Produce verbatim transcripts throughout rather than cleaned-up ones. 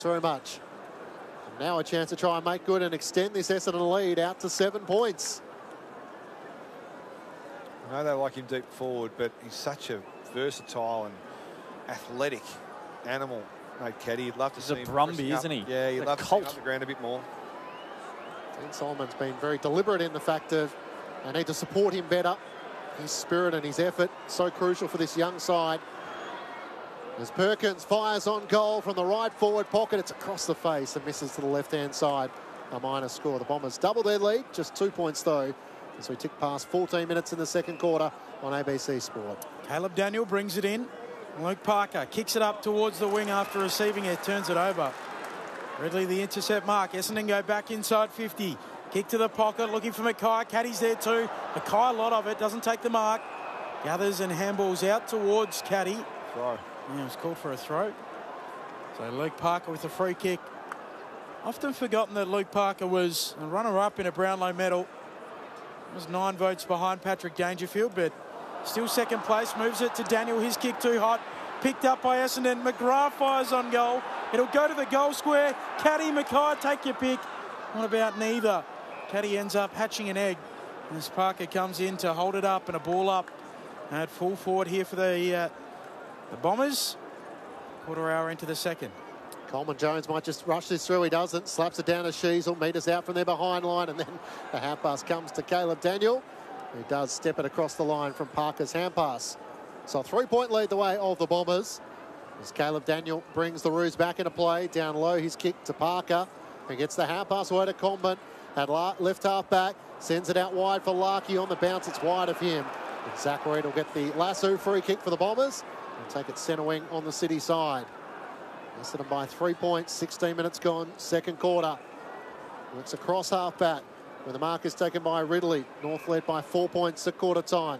very much. And now a chance to try and make good and extend this Essendon lead out to seven points. I know they like him deep forward, but he's such a versatile and athletic animal, mate, Caddy. You'd love to he's see a him. Brumby, isn't he? Yeah, you'd love to see him up the ground a bit more. Dean Solomon's been very deliberate in the fact of they need to support him better. His spirit and his effort, so crucial for this young side. As Perkins fires on goal from the right forward pocket, it's across the face and misses to the left-hand side. A minor score. The Bombers double their lead, just two points though, as we tick past fourteen minutes in the second quarter on A B C Sport. Caleb Daniel brings it in. Luke Parker kicks it up towards the wing after receiving it, turns it over. Ridley the intercept mark. Essendon go back inside fifty. Kick to the pocket, looking for Mackay. Caddy's there too. Mackay, a lot of it, doesn't take the mark. Gathers and handballs out towards Caddy. Throw. Yeah, it was called for a throw. So Luke Parker with a free kick. Often forgotten that Luke Parker was a runner-up in a Brownlow medal. Was nine votes behind Patrick Dangerfield, but still second place. Moves it to Daniel. His kick too hot. Picked up by Essendon. McGrath fires on goal. It'll go to the goal square. Caddy, Mackay, take your pick. What about neither? Caddy ends up hatching an egg as Parker comes in to hold it up and a ball up at full forward here for the uh, the Bombers. Quarter hour into the second. Coleman Jones might just rush this through. He doesn't. Slaps it down to Sheasel. Meters out from their behind line. And then the hand pass comes to Caleb Daniel, who does step it across the line from Parker's hand pass. So a three-point lead the way of the Bombers. As Caleb Daniel brings the Roos back into play. Down low, his kick to Parker. He gets the hand pass away to Coleman. At left half back. Sends it out wide for Larkey. On the bounce, it's wide of him. And Zach Reid will get the lasso free kick for the Bombers. And take it centre wing on the City side. Essendon by three points, sixteen minutes gone, second quarter. It's across half back, where the mark is taken by Ridley. North led by four points at quarter time.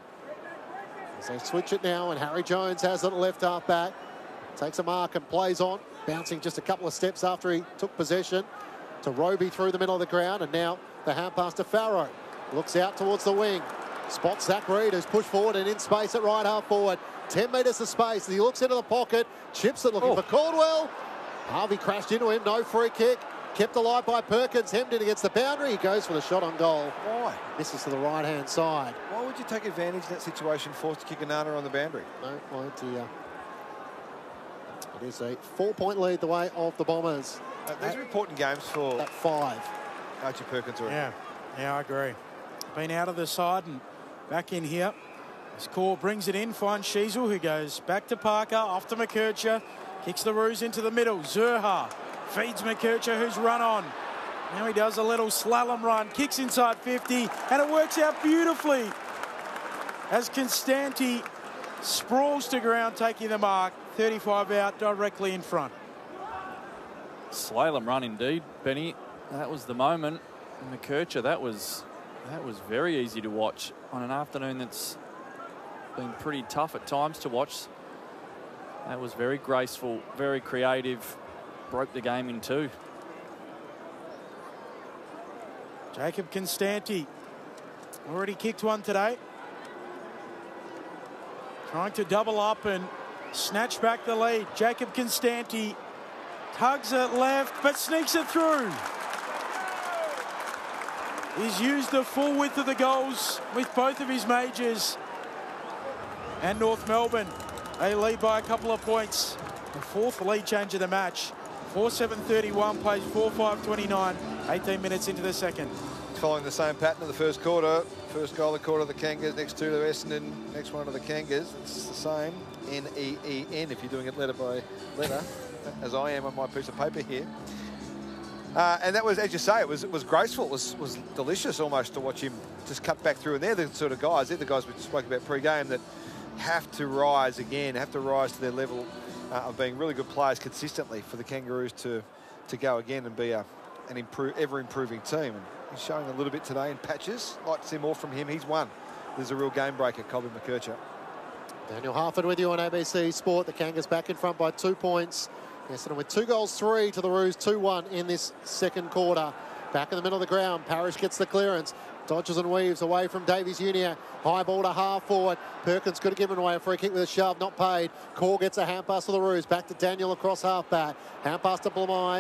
As they switch it now, and Harry Jones has it left half back. Takes a mark and plays on, bouncing just a couple of steps after he took possession. To Roby through the middle of the ground, and now the hand pass to Farrow. Looks out towards the wing. Spots Zach Reid, who's pushed forward and in space at right half forward. ten metres of space. He looks into the pocket. Chips it looking oh. for Caldwell. Harvey crashed into him. No free kick. Kept alive by Perkins. Hemmed in against the boundary. He goes for the shot on goal. Why? Misses to the right-hand side. Why would you take advantage of that situation, forced to kick a nana on the boundary? No idea. It is a four-point lead the way of the Bombers. Uh, these are important games for at five. Archie Perkins. Already. Yeah, yeah, I agree. Been out of the side and back in here. Score brings it in, finds Sheasel, who goes back to Parker, off to McKercher, kicks the Roos into the middle. Zurha feeds McKercher, who's run on. Now he does a little slalom run, kicks inside fifty, and it works out beautifully as Constanti sprawls to ground, taking the mark. thirty-five out, directly in front. Slalom run indeed, Benny. That was the moment. McKercher, that was that was very easy to watch on an afternoon that's been pretty tough at times to watch. That was very graceful, very creative, broke the game in two. Jacob Constanti already kicked one today. Trying to double up and snatch back the lead. Jacob Constanti tugs it left, but sneaks it through. He's used the full width of the goals with both of his majors. And North Melbourne, they lead by a couple of points. The fourth lead change of the match. four seven thirty-one, plays four five twenty-nine, eighteen minutes into the second. Following the same pattern of the first quarter. First goal of the quarter of the Kangas, next two to Essendon, next one to the Kangas. It's the same, N E E N, if you're doing it letter by letter, as I am on my piece of paper here. Uh, and that was, as you say, it was it was graceful. It was, was delicious almost to watch him just cut back through. And they're the sort of guys, they're the guys we spoke about pre-game that have to rise again, have to rise to their level uh, of being really good players consistently for the Kangaroos to, to go again and be a, an improve, ever-improving team. And he's showing a little bit today in patches. Like to see more from him. He's one. There's a real game breaker, Colby McKercher. Daniel Harford with you on A B C Sport. The Kangas back in front by two points. Essendon with two goals, three to the Roos, two one in this second quarter. Back in the middle of the ground, Parrish gets the clearance. Dodges and weaves away from Davies Junior High ball to half forward. Perkins could have given away a free kick with a shove, not paid. Core gets a hand pass to the Roos. Back to Daniel across half back. Hand pass to Blamai.